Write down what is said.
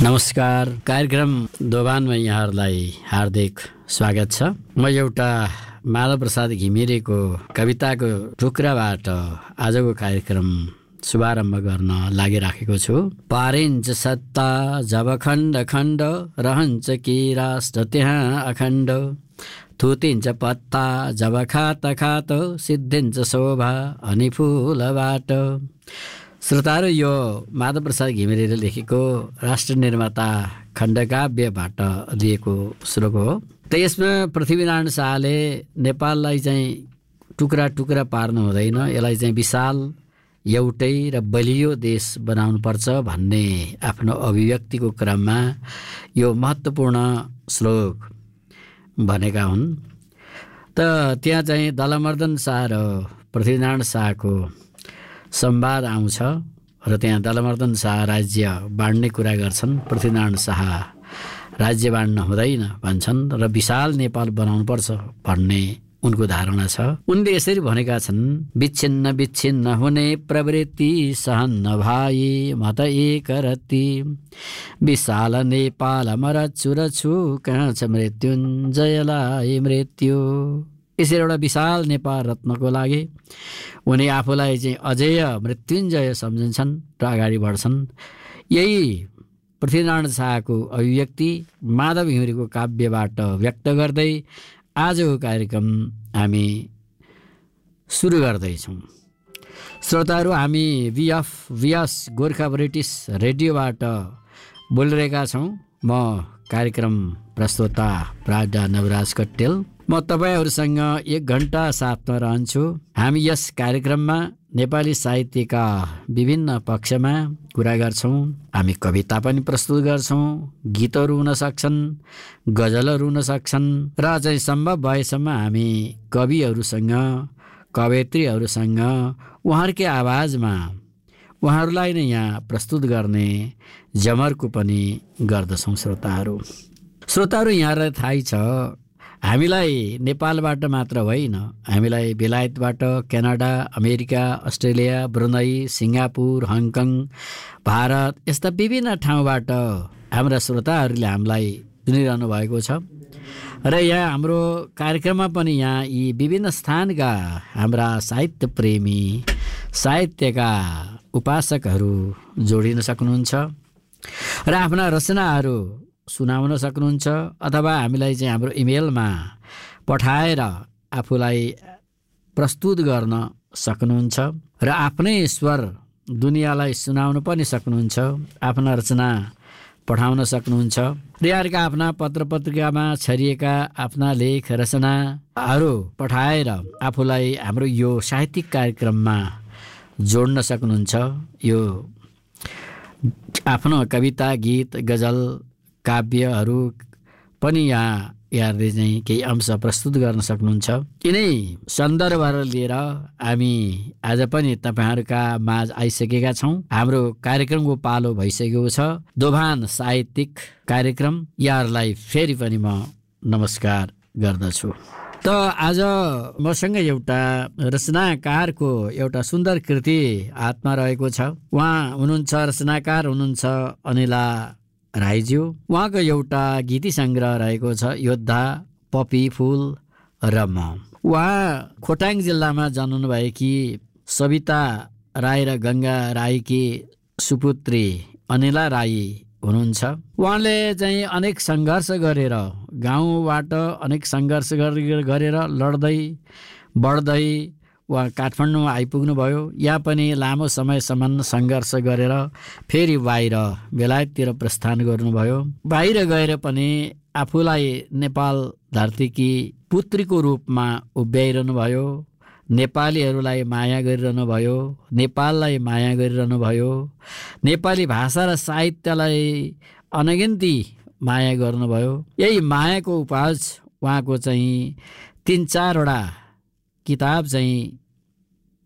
नमस्कार। कार्यक्रम दोभानमा यहाँहरूलाई हार्दिक स्वागत छ। म एउटा माधव प्रसाद घिमिरेको कविताको टुक्राबाट आजको कार्यक्रम शुभारम्भ गर्न लागिराखेको छु। पारिन्छ सत्ता जब खण्ड खण्ड, रहन्छ कि राष्ट्र त्यहाँ अखण्ड। थुतिन्छ पत्ता जब खात खात, सिद्धिन्छ शोभा अनि फुलबाट। श्रोताहरू, यो माधव प्रसाद घिमिरेले लेखेको राष्ट्र निर्माता खण्डकाव्यबाट लिएको श्लोक हो। त यसमा पृथ्वीनारायण शाहले नेपाललाई चाहिँ टुक्रा टुक्रा पार्नु हुँदैन, यसलाई चाहिँ विशाल एउटै र बलियो देश बनाउनुपर्छ भन्ने आफ्नो अभिव्यक्तिको क्रममा यो महत्त्वपूर्ण श्लोक भनेका हुन्। त त्यहाँ चाहिँ दलमर्दन शाह र पृथ्वीनारायण शाहको संवाद आउँछ र त्यहाँ दलमर्दन शाह राज्य बाँड्ने कुरा गर्छन्, पृथ्वीनारायण शाह राज्य बाँड्न हुँदैन भन्छन् र विशाल नेपाल बनाउनुपर्छ भन्ने उनको धारणा छ। उनले यसरी भनेका छन्, विच्छिन्न विच्छिन्न हुने प्रवृत्ति सहन्न भाइ म त एक रत्ती। विशाल नेपाल मरछु रछु, कहाँ छ मृत्युञ्जयलाई मृत्यु। यसरी एउटा विशाल नेपाल रत्नको लागि उनी आफूलाई चाहिँ अजेय मृत्युञ्जय सम्झन्छन् र अगाडि बढ्छन्। यही पृथ्वीनारायण शाहको अभिव्यक्ति माधव घिमिरेको काव्यबाट व्यक्त गर्दै आजको कार्यक्रम हामी सुरु गर्दैछौँ। श्रोताहरू, हामी VS गोर्खा ब्रिटिस रेडियोबाट बोलिरहेका छौँ। म कार्यक्रम प्रस्तोता प्राज्ञा नवराज कट्टेल। म तपाईहरूसँग 1 घण्टा साथमा रहन्छु। हामी यस कार्यक्रममा नेपाली साहित्यका विभिन्न पक्षमा कुरा गर्छौँ। हामी कविता पनि प्रस्तुत गर्छौँ, गीतहरू हुन सक्छन्, गजलहरू हुन सक्छन् र चाहिँ सम्भव भएसम्म हामी कविहरूसँग, कवयित्रीहरूसँग उहाँहरूकै आवाजमा उहाँहरूलाई नै यहाँ प्रस्तुत गर्ने जमर्को पनि गर्दछौँ। श्रोताहरू, यहाँलाई थाहै छ, हामीलाई नेपालबाट मात्र होइन, हामीलाई बेलायतबाट, Canada, America, Australia, Brunei, Singapore, Hong Kong, Bharat यस्ता विभिन्न ठाउँबाट हाम्रा श्रोताहरूले हामीलाई सुनिरहनु भएको छ। र यहाँ हाम्रो कार्यक्रममा पनि यहाँ यी विभिन्न स्थानका हाम्रा साहित्य प्रेमी, साहित्यका उपासकहरू जोडिन सक्नुहुन्छ र आफ्ना रचनाहरू सुनाउन सक्नुहुन्छ, अथवा हामीलाई चाहिँ हाम्रो इमेलमा पठाएर आफूलाई प्रस्तुत गर्न सक्नुहुन्छ र आफ्नै स्वर दुनियाँलाई सुनाउन पनि सक्नुहुन्छ। आफ्ना रचना पठाउन सक्नुहुन्छ। यहाँहरूका आफ्ना पत्र पत्रिकामा छरिएका आफ्ना लेख रचनाहरू पठाएर आफूलाई हाम्रो यो साहित्यिक कार्यक्रममा जोड्न सक्नुहुन्छ। यो आफ्नो कविता, गीत, गजल, काव्यहरू पनि यहाँहरूले चाहिँ केही अंश प्रस्तुत गर्न सक्नुहुन्छ। यिनै सन्दर्भहरू लिएर हामी आज पनि तपाईँहरूका माझ आइसकेका छौँ। हाम्रो कार्यक्रमको पालो भइसकेको छ, दोभान साहित्यिक कार्यक्रम। यहाँहरूलाई फेरि पनि म नमस्कार गर्दछु। त आज मसँग एउटा रचनाकारको एउटा सुन्दर कृति हातमा रहेको छ। उहाँ हुनुहुन्छ, रचनाकार हुनुहुन्छ अनिला राईज्यू। उहाँको एउटा गीती सङ्ग्रह रहेको छ, योद्धा, पपी फुल र म। उहाँ खोटाङ जिल्लामा जन्मनु भएकी सविता राई र गङ्गा राईकी सुपुत्री अनिला राई हुनुहुन्छ। उहाँले चाहिँ अनेक सङ्घर्ष गरेर, गाउँबाट अनेक सङ्घर्ष गरेर लड्दै बढ्दै उहाँ काठमाडौँमा आइपुग्नु भयो। यहाँ पनि लामो समयसम्म सङ्घर्ष गरेर फेरि बाहिर बेलायततिर प्रस्थान गर्नुभयो। बाहिर गएर पनि आफूलाई नेपाल धरतीकी पुत्रीको रूपमा उभ्याइरहनु भयो। नेपालीहरूलाई माया गरिरहनु भयो, नेपाललाई माया गरिरहनु भयो, नेपाली भाषा र साहित्यलाई अनगिन्ती माया गर्नुभयो। यही मायाको उपहास उहाँको चाहिँ 3-4 वटा किताब चाहिँ